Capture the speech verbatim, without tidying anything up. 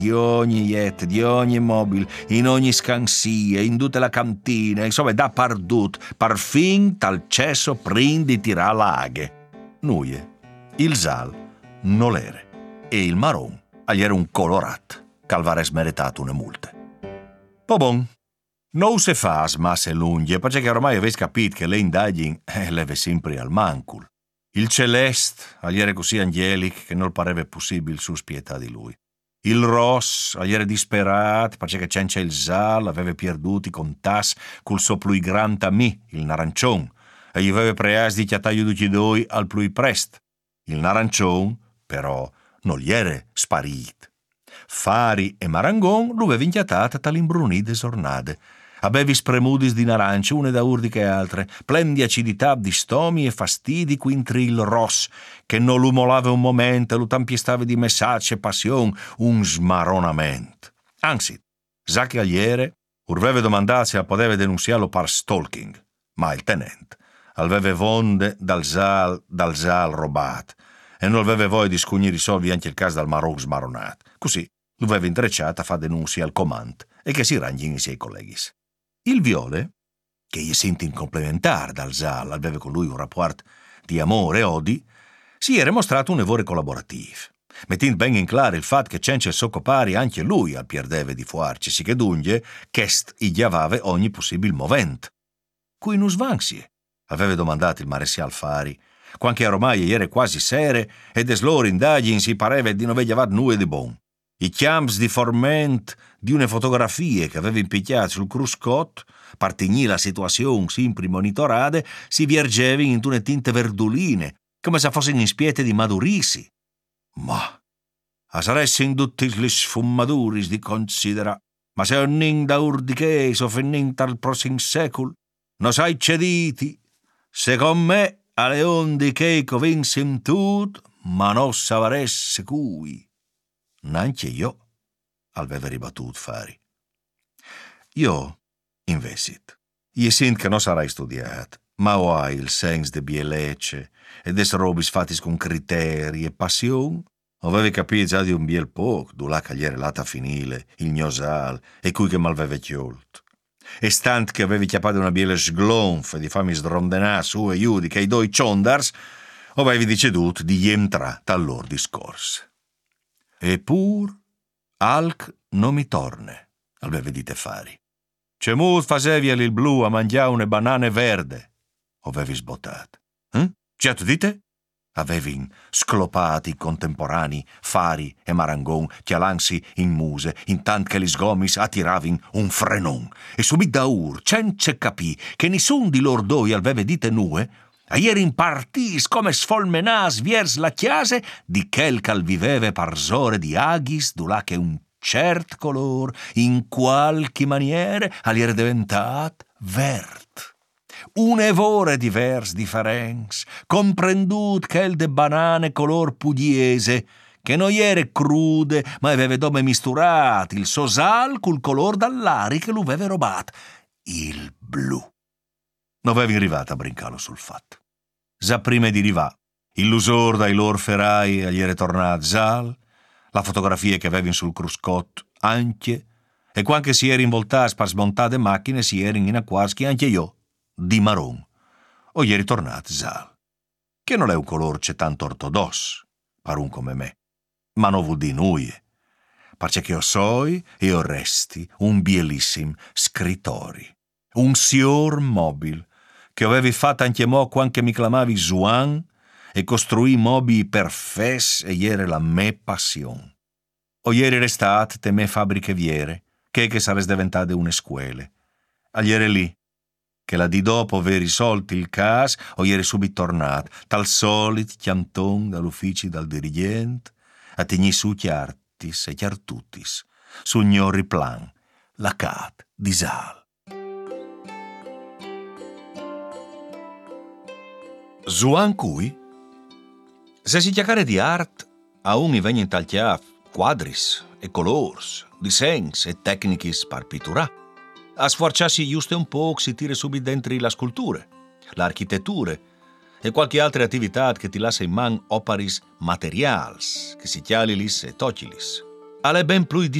di ogni jet, di ogni mobile, in ogni scansia, in tutta la cantina, insomma, da pardut, par fin tal cesso prin di tirà l'aghe. Nuie, il Zal non l'ere, e il Maron agli era un colorat, calvare smeritato una multe. Po bon, non se fa smasse lunghe, perché ormai avessi capito che le indagini eh, leve sempre al mancul. Il Celeste agli era così angelic che non pareva possibile sospietà di lui. Il Ross agli era disperato perché c'è il Zal aveva perduto i contas col suo più grande amico, il Narancion, e gli aveva preas di chiattaio tutti due al più presto. Il Narancion, però, non gli era sparito. Fari e Marangon lo aveva inchiattato dall'imbrunì desornade. Avevi spremudis di narancio, une da urdi che altre, plen di acidità, di stomi e fastidi quintri il Ross, che non lo molava un momento, lo tampiestava di messaggi e passion, un smaronamento. Anzi, Zacchi Agliere urveve domandare se poteva denunziarlo per stalking, ma il tenente aveva vonde dal Zal, dal Zal robat, e non aveva voglia di scugni risolvi anche il caso dal Maroc smaronato. Così lo aveva intrecciato a fare denunzia al comand e che si rangin i suoi colleghi. Il Viole, che gli sente in complementare dal Zal, aveva con lui un rapporto di amore e odi, si era mostrato un evore collaborativo, mettendo ben in chiaro il fatto che Cence e Soccopari anche lui al pierdeve di fuarci, sì che dunque chest gli aveva ogni possibile movente. Cui non svansie, aveva domandato il marescial Fari, quanche ormai era quasi sere e des loro indagini si pareva di non vegliavar nulla di buon. I chiams di forment di une fotografie che aveva impicchiato sul cruscotto, partigni la situazione sempre monitorate, si viergevi in tune tinte verduline, come se fossero in spiete di madurisi. Ma, a saresse in tutti gli sfumaduris di considera, ma se ognin da urdi che so finnin tal prossimo secolo, non sai cediti, secondo me, alle onde che covinsim tut, ma non savaresse cui. Neanche io, aveva ribattuto Fari. Io, investit, gli sent che non sarai studiato, ma ho hai il senso de bielecce e des robis fatis con criteri e passione. Avevi capito già di un biel poco, du là cagliere l'ata finile, il gnosal e cui che malveve chiolto. E stant che avevi chiappato una biele sglonfa di fammi sdrondenà su e giù di che i doi ciondars, avevi deceduto di entrare tal loro discorso. Eppur, alc non mi torne, aveva dite Fari. C'è mut fasevi il blu a mangiare une banane verde, avevi sbottato. Eh? Già tu dite? Avevi sclopati contemporanei Fari e Marangon, chialansi in muse, intant che li sgomis attiravin un frenon. E subito da ur, cence capì che nessun di lor doi aveva dite nue, a ieri in partis come sfolmenas viers la chiase di quel cal viveve parzore di aghis dulà che un cert color in qualche maniere all'era diventat vert. Un evore divers differens, comprendut quel de banane color pugliese, che non era crude, ma aveva dome misturat il sosal col color dall'ari che lo aveva robat, il blu. Non avevi arrivato a brincarlo sul fatto. Già prima di rivà, illusor dai loro ferrai agli era tornato Zal, la fotografia che avevi sul cruscotto anche, e quando si era involtato per smontate macchine si erano in acquaschi anche io, di Maron, o gli è ritornato Zal, che non è un colore c'è tanto ortodosso, per un come me, ma non vuol dire nuie, perché io soi e o resti un bielissim scrittori, un sior mobil, che avevi fatto anche mo quando mi chiamavi Zuan e costruì mobili perfes e ieri la me passione. O ieri restate te me fabbriche viere, che che sareste diventate une scuole. A ieri lì, che la di dopo aver risolto il caso, o ieri subito tornato, tal solito chianton dall'ufficio dal dirigente, a tegni su chiartis e chiartutis, su gnori plan, la cat di Zal. Zuan cui? Se si chiacchiera di art, a un i vegni talchiar quadris e colors, disegns e tecnichis par pitturà. A sforciarsi giusto un po' si tira subito dentro la scultura, l'architettura e qualche altra attività che ti lascia in man operis materials, che si chialilis e tocilis. Ale ben più